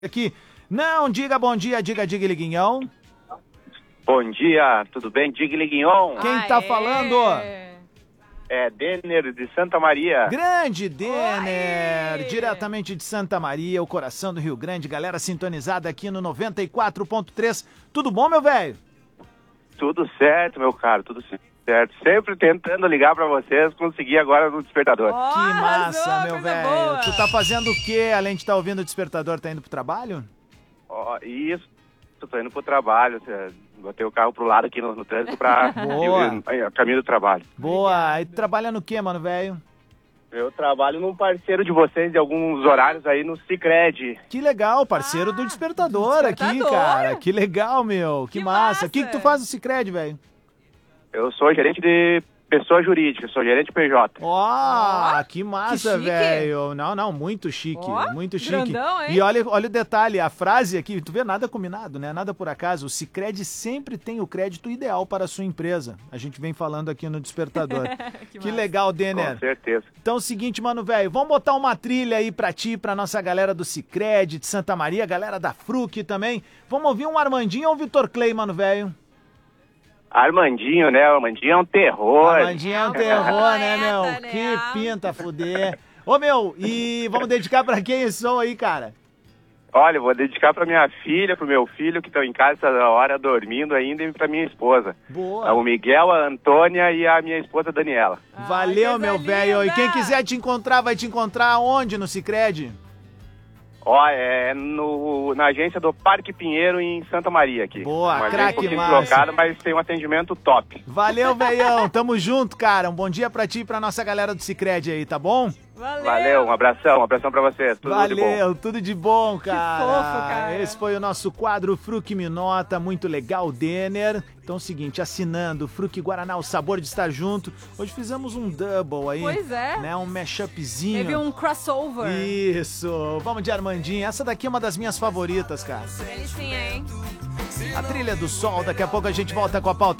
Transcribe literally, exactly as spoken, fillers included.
Aqui, não diga bom dia, diga diga Liguinhão. Bom dia, tudo bem? Diga Liguinhon. Quem tá Aê. falando? É Denner de Santa Maria. Grande Denner, Oi. diretamente de Santa Maria, o coração do Rio Grande, galera sintonizada aqui no noventa e quatro ponto três. Tudo bom, meu velho? Tudo certo, meu caro, tudo certo. Sempre tentando ligar pra vocês, consegui agora no despertador. Oh, Que massa, arrasou, meu coisa velho. boa. Tu tá fazendo o quê, além de estar ouvindo o despertador, tá indo pro trabalho? Ó, isso, eu tô indo pro trabalho, cê- botei o carro pro lado aqui no, no trânsito pra Boa. ir- ir- caminho do trabalho. Boa, e tu trabalha no quê, mano, velho? Eu trabalho num parceiro de vocês de alguns horários aí no Sicredi. Que legal, parceiro Ah, do despertador, do aqui, Despertador. cara. Que legal, meu. Que, Que massa. O que, que massa. tu faz no Sicredi, velho? Eu sou gerente de pessoa jurídica, sou gerente P J. Ó, Ó, que massa, chique. velho. Não, não, muito chique, Ó, muito chique. grandão, hein? E olha, olha o detalhe, a frase aqui, tu vê, nada combinado, né? Nada por acaso. O Sicredi sempre tem o crédito ideal para a sua empresa. A gente vem falando aqui no Despertador. Que que massa. legal, Com Denner. certeza. Então é o seguinte, mano, velho, vamos botar uma trilha aí pra ti, pra nossa galera do Sicredi, de Santa Maria, galera da Fruc também. Vamos ouvir um Armandinho ou um Vitor Clay, mano, velho? Armandinho, né? Armandinho é um terror. Armandinho é um terror, né, meu? Poeta, né? Que pinta, fuder. Ô, meu, e vamos dedicar pra quem esse som aí, cara? Olha, eu vou dedicar pra minha filha, pro meu filho, que estão em casa essa hora dormindo ainda, e pra minha esposa. Boa. O Miguel, a Antônia e a minha esposa Daniela. Ai, Valeu, coisa meu velho. E linda. quem quiser te encontrar, vai te encontrar onde no Sicredi? Ó, é no, na agência do Parque Pinheiro, em Santa Maria, aqui. Boa, Uma agência craque um pouquinho massa. deslocada, mas tem um atendimento top. Valeu, velhão. Tamo junto, cara. Um bom dia pra ti e pra nossa galera do Sicredi aí, tá bom? Valeu. Valeu, um abração, um abração pra você. Tudo de bom. Valeu, tudo de bom, cara. fofo, cara. Esse foi o nosso quadro Fruc Me Nota, muito legal, Denner. Então é o seguinte, assinando Fruc Guaraná, o sabor de estar junto. Hoje fizemos um double aí. Pois é. Né, um mashupzinho. Teve um crossover. Isso, vamos de Armandinho. Essa daqui é uma das minhas favoritas, cara. Delicinha, hein? A trilha do sol, daqui a pouco a gente volta com a pauta.